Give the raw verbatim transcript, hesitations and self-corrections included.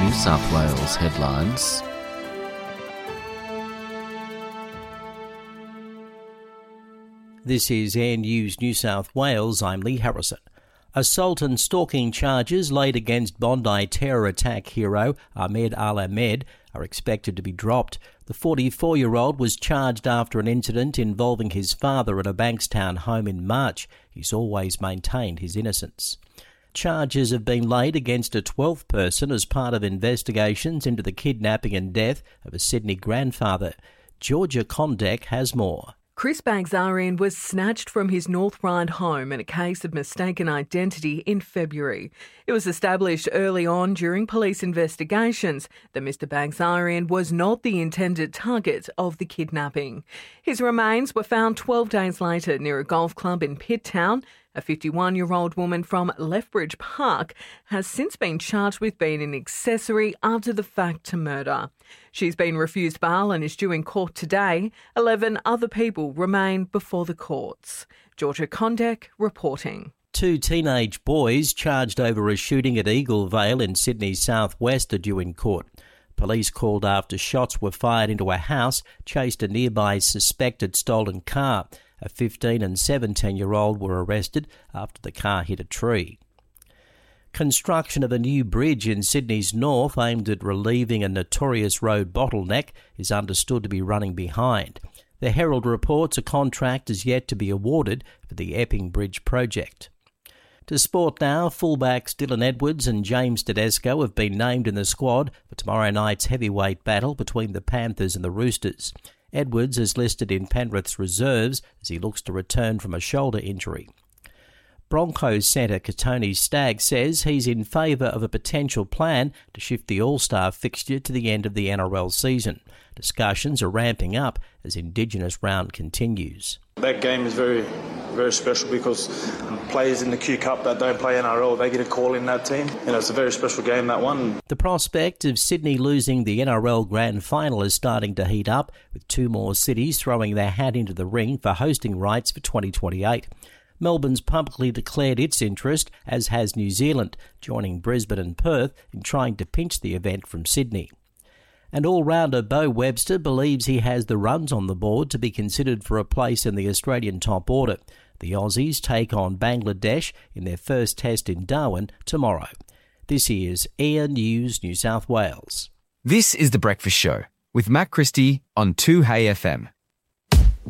New South Wales headlines. This is Air News New South Wales. I'm Lee Harrison. Assault and stalking charges laid against Bondi terror attack hero Ahmed Al-Ahmed are expected to be dropped. The forty-four-year-old was charged after an incident involving his father at a Bankstown home in March. He's always maintained his innocence. Charges have been laid against a twelfth person as part of investigations into the kidnapping and death of a Sydney grandfather. Georgia Condek has more. Chris Bagzarian was snatched from his North Ryde home in a case of mistaken identity in February. It was established early on during police investigations that Mister Bagzarian was not the intended target of the kidnapping. His remains were found twelve days later near a golf club in Pitt Town. A fifty-one-year-old woman from Lethbridge Park has since been charged with being an accessory after the fact to murder. She's been refused bail and is due in court today. Eleven other people remain before the courts. Georgia Condek reporting. Two teenage boys charged over a shooting at Eagle Vale in Sydney's southwest are due in court. Police called after shots were fired into a house, chased a nearby suspected stolen car. A fifteen and seventeen-year-old were arrested after the car hit a tree. Construction of a new bridge in Sydney's north aimed at relieving a notorious road bottleneck is understood to be running behind. The Herald reports a contract is yet to be awarded for the Epping Bridge project. To sport now, fullbacks Dylan Edwards and James Tedesco have been named in the squad for tomorrow night's heavyweight battle between the Panthers and the Roosters. Edwards is listed in Penrith's reserves as he looks to return from a shoulder injury. Broncos centre Katoni Staggs says he's in favour of a potential plan to shift the All-Star fixture to the end of the N R L season. Discussions are ramping up as Indigenous round continues. That game is very, very special because players in the Q Cup that don't play N R L, they get a call in that team. You know, it's a very special game, that one. The prospect of Sydney losing the N R L Grand Final is starting to heat up, with two more cities throwing their hat into the ring for hosting rights for twenty twenty-eight. Melbourne's publicly declared its interest, as has New Zealand, joining Brisbane and Perth in trying to pinch the event from Sydney. And all-rounder Beau Webster believes he has the runs on the board to be considered for a place in the Australian top order. The Aussies take on Bangladesh in their first test in Darwin tomorrow. This is Air News New South Wales. This is The Breakfast Show with Matt Christie on two Hey F M.